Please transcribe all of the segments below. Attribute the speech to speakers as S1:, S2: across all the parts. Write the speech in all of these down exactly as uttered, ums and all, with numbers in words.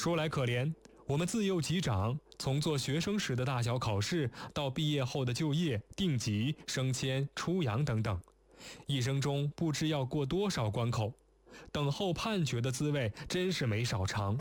S1: 说来可怜，我们自幼及长，从做学生时的大小考试，到毕业后的就业、定级、升迁、出洋等等，一生中不知要过多少关口，等候判决的滋味真是没少尝。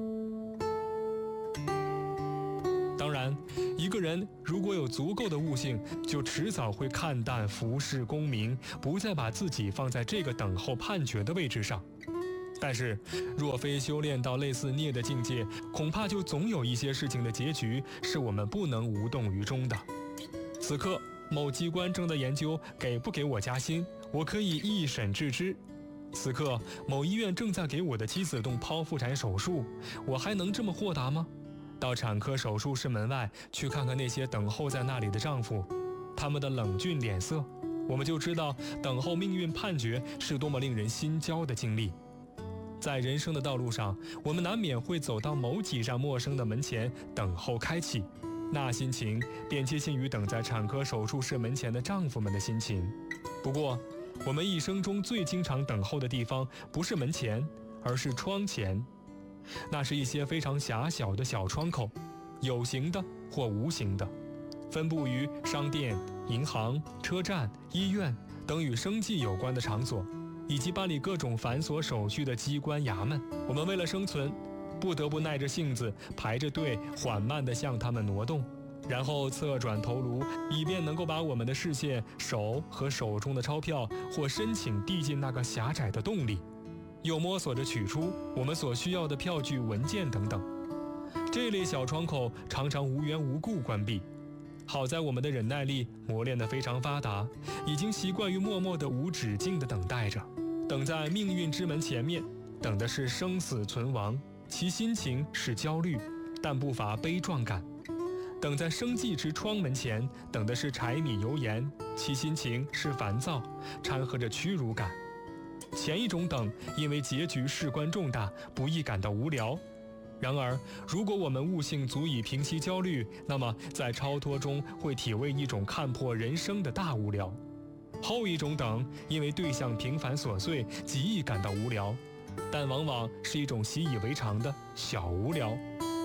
S1: 当然，一个人如果有足够的悟性，就迟早会看淡浮世功名，不再把自己放在这个等候判决的位置上。但是若非修炼到类似聂的境界，恐怕就总有一些事情的结局是我们不能无动于衷的。此刻某机关正在研究给不给我加薪，我可以一审置之。此刻某医院正在给我的妻子动剖腹产手术，我还能这么豁达吗？到产科手术室门外去看看那些等候在那里的丈夫，他们的冷峻脸色，我们就知道等候命运判决是多么令人心焦的经历。在人生的道路上，我们难免会走到某几扇陌生的门前，等候开启，那心情便接近于等在产科手术室门前的丈夫们的心情。不过我们一生中最经常等候的地方不是门前，而是窗前。那是一些非常狭小的小窗口，有形的或无形的，分布于商店、银行、车站、医院等与生计有关的场所，以及办理各种繁琐手续的机关衙门。我们为了生存，不得不耐着性子排着队，缓慢地向他们挪动，然后侧转头颅，以便能够把我们的视线、手和手中的钞票或申请递进那个狭窄的洞里，又摸索着取出我们所需要的票据、文件等等。这类小窗口常常无缘无故关闭，好在我们的忍耐力磨练得非常发达，已经习惯于默默地无止境地等待着，等在命运之门前面，等的是生死存亡，其心情是焦虑，但不乏悲壮感；等在生计之窗门前，等的是柴米油盐，其心情是烦躁，掺和着屈辱感。前一种等，因为结局事关重大，不易感到无聊。然而，如果我们悟性足以平息焦虑，那么在超脱中会体味一种看破人生的大无聊。后一种等，因为对象平凡琐碎，极易感到无聊，但往往是一种习以为常的小无聊。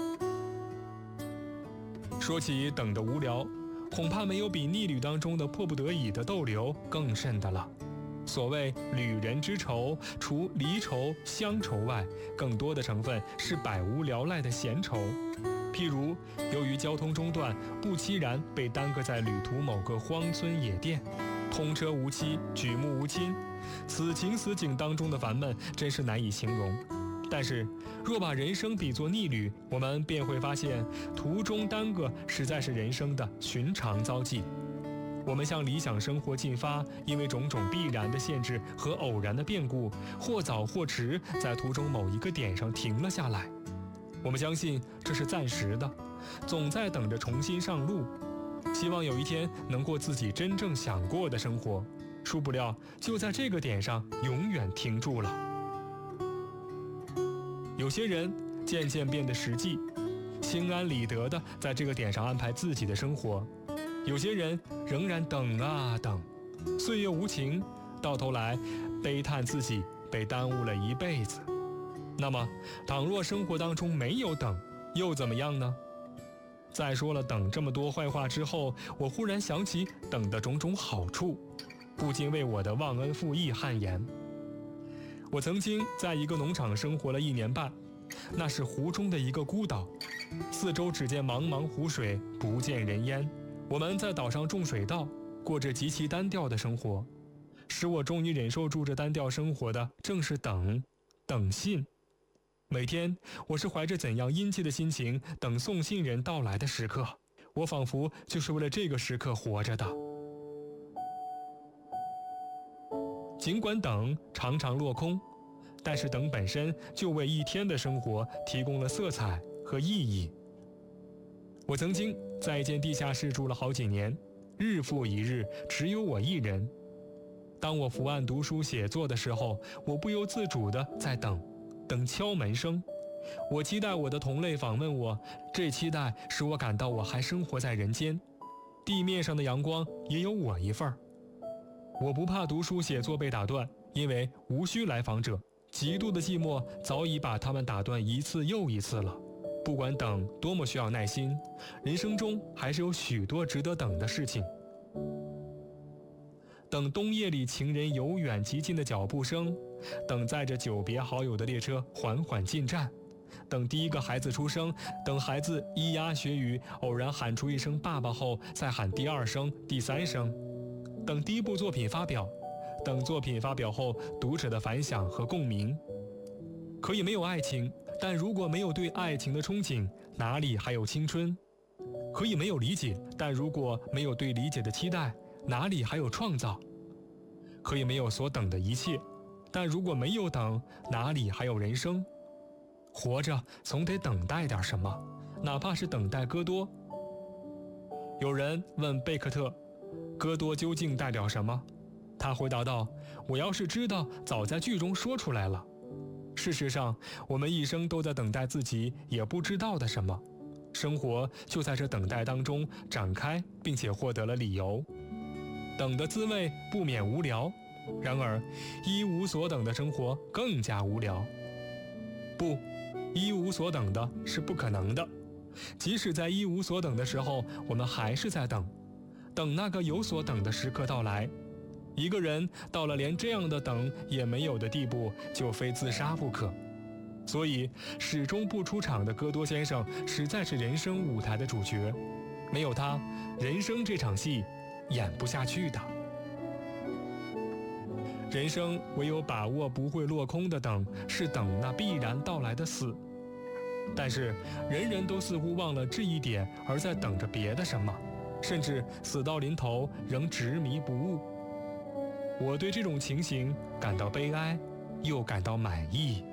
S1: 说起等的无聊，恐怕没有比逆旅当中的迫不得已的逗留更甚的了。所谓旅人之愁，除离愁、乡愁外，更多的成分是百无聊赖的闲愁。譬如，由于交通中断，不期然被耽搁在旅途某个荒村野店，通车无期，举目无亲，此情此景当中的烦闷，真是难以形容。但是，若把人生比作逆旅，我们便会发现，途中耽搁实在是人生的寻常遭际。我们向理想生活进发，因为种种必然的限制和偶然的变故，或早或迟，在途中某一个点上停了下来。我们相信这是暂时的，总在等着重新上路，希望有一天能过自己真正想过的生活。殊不料，就在这个点上永远停住了。有些人渐渐变得实际，心安理得地在这个点上安排自己的生活。有些人仍然等啊等，岁月无情，到头来悲叹自己被耽误了一辈子。那么，倘若生活当中没有等，又怎么样呢？在说了等这么多坏话之后，我忽然想起等的种种好处，不禁为我的忘恩负义汗颜。我曾经在一个农场生活了一年半，那是湖中的一个孤岛，四周只见茫茫湖水，不见人烟。我们在岛上种水稻，过着极其单调的生活。使我终于忍受住这单调生活的，正是等，等信。每天，我是怀着怎样殷切的心情等送信人到来的时刻，我仿佛就是为了这个时刻活着的。尽管等常常落空，但是等本身就为一天的生活提供了色彩和意义。我曾经在一间地下室住了好几年，日复一日，只有我一人。当我伏案读书写作的时候，我不由自主地在等，等敲门声。我期待我的同类访问我，这期待使我感到我还生活在人间，地面上的阳光也有我一份儿。我不怕读书写作被打断，因为无需来访者， 极度的寂寞早已把他们打断一次又一次了。不管等多么需要耐心，人生中还是有许多值得等的事情。等冬夜里情人由远及近的脚步声，等载着久别好友的列车缓缓进站，等第一个孩子出生，等孩子咿呀学语偶然喊出一声爸爸后再喊第二声第三声，等第一部作品发表，等作品发表后读者的反响和共鸣。可以没有爱情，但如果没有对爱情的憧憬，哪里还有青春？可以没有理解，但如果没有对理解的期待，哪里还有创造？可以没有所等的一切，但如果没有等，哪里还有人生？活着总得等待点什么，哪怕是等待戈多。有人问贝克特，戈多究竟代表什么？他回答道，我要是知道，早在剧中说出来了。事实上，我们一生都在等待自己也不知道的什么，生活就在这等待当中展开，并且获得了理由。等的滋味不免无聊，然而一无所等的生活更加无聊。不，一无所等的是不可能的。即使在一无所等的时候，我们还是在等，等那个有所等的时刻到来。一个人到了连这样的等也没有的地步，就非自杀不可。所以始终不出场的戈多先生实在是人生舞台的主角，没有他，人生这场戏演不下去的。人生唯有把握不会落空的等，是等那必然到来的死。但是人人都似乎忘了这一点，而在等着别的什么，甚至死到临头仍执迷不悟。我对这种情形感到悲哀，又感到满意。